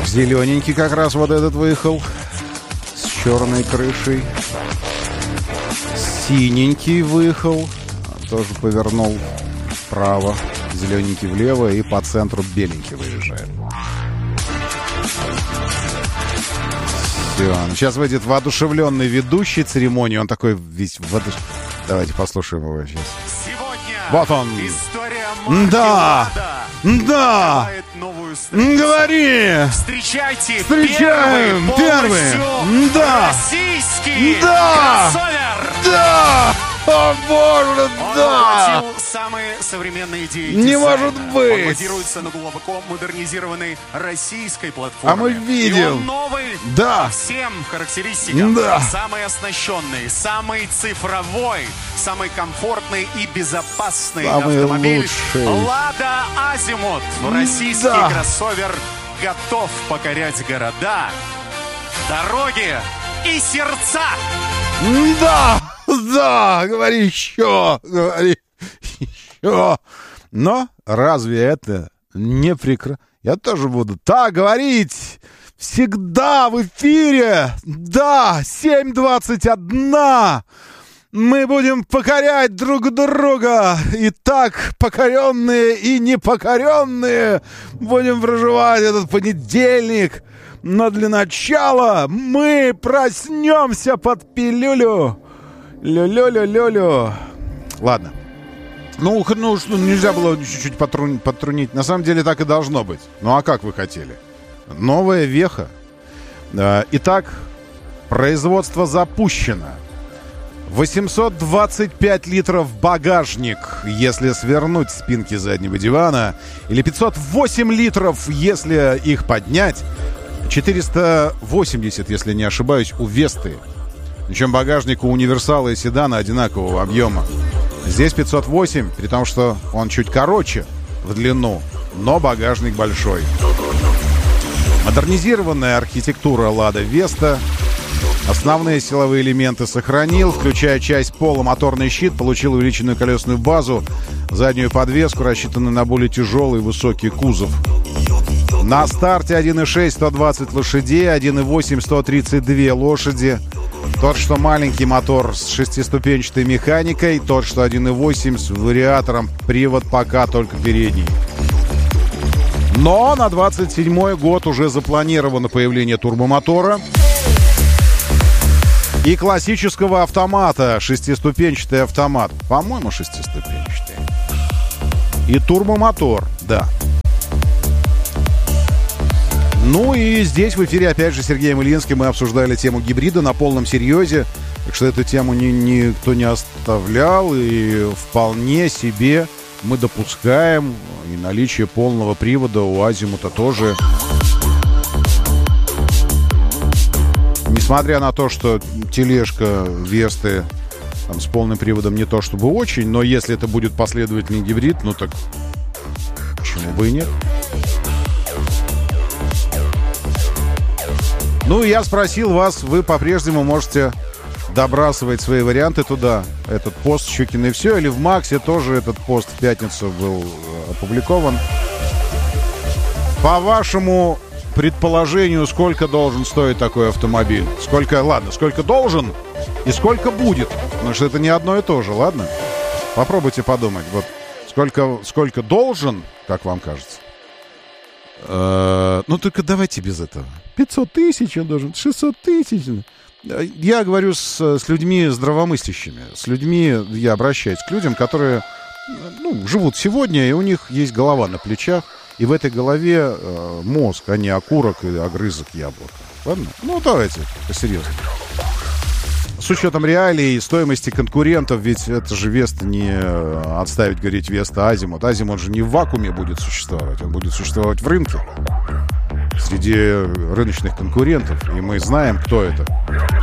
Зелененький как раз вот этот выехал с черной крышей. Синенький выехал, тоже повернул вправо. Зелененький влево и по центру беленький выезжает. Все. Сейчас выйдет воодушевленный ведущий церемонии. Он такой весь воодушевленный. Давайте послушаем его сейчас. Сегодня вот он. История да. Да. Говори. Встречаем первый. Да. Российский да. кроссовер. Да. О, боже, да! Он самые современные идеи не дизайна. Может быть! Он базируется на глубоко модернизированной российской платформе. А мы видим! И он новый да. по всем характеристикам. Да. Самый оснащенный, самый цифровой, самый комфортный и безопасный самый автомобиль. Лучший. Лада Азимут. Российский да. кроссовер готов покорять города, дороги и сердца. Да! Да, говори еще, говори еще. Но разве это не прекрасно? Я тоже буду так говорить всегда в эфире. Да, 7:21. Мы будем покорять друг друга. И так покоренные и непокоренные будем проживать этот понедельник. Но для начала мы проснемся под пилюлю. Лю-лю-лю-лю-лю. Ладно. Ну, нельзя было чуть-чуть подтрунить. На самом деле так и должно быть. Ну, а как вы хотели? Новая веха. Итак, производство запущено. 825 литров багажник, если свернуть спинки заднего дивана. Или 508 литров, если их поднять. 480, если не ошибаюсь, у Весты. Причем багажник у универсала и седана одинакового объема. Здесь 508, при том, что он чуть короче в длину, но багажник большой. Модернизированная архитектура Лада Веста. Основные силовые элементы сохранил, включая часть пола, моторный щит, получил увеличенную колесную базу, заднюю подвеску, рассчитанную на более тяжелый высокий кузов. На старте 1.6 120 лошадей, 1.8 132 лошади. Тот, что маленький мотор с шестиступенчатой механикой, тот, что 1.8 с вариатором, привод пока только передний. Но на 27-й год уже запланировано появление турбомотора и классического автомата, шестиступенчатый автомат. По-моему, шестиступенчатый. И турбомотор, да. Ну и здесь в эфире опять же Сергеем Ильинским мы обсуждали тему гибрида на полном серьезе. Так что эту тему никто не оставлял. И вполне себе мы допускаем и наличие полного привода у Азимута тоже. Несмотря на то, что тележка Весты там, с полным приводом не то чтобы очень, но если это будет последовательный гибрид, ну так почему бы и нет? Ну, я спросил вас, вы по-прежнему можете добрасывать свои варианты туда. Этот пост Щукин и все, или в Максе тоже этот пост в пятницу был опубликован. По вашему предположению, сколько должен стоить такой автомобиль? Сколько должен и сколько будет? Потому что это не одно и то же, ладно? Попробуйте подумать. Вот сколько должен, как вам кажется? Ну, только давайте без этого. 500 тысяч он должен, 600 тысяч. Я говорю с людьми здравомыслящими. С людьми, я обращаюсь к людям, которые живут сегодня, и у них есть голова на плечах. И в этой голове мозг, а не окурок и огрызок яблока. Ладно? Ну, давайте посерьезнее. С учетом реалий и стоимости конкурентов, ведь это же Веста не отставить, говорить, Веста Азимут. Азимут же не в вакууме будет существовать, он будет существовать в рынке. Среди рыночных конкурентов. И мы знаем, кто это.